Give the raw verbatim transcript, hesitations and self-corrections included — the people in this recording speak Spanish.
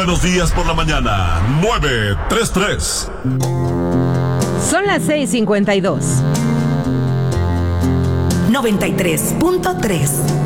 Buenos días por la mañana, nueve tres tres. Son las seis cincuenta y dos. noventa y tres punto tres.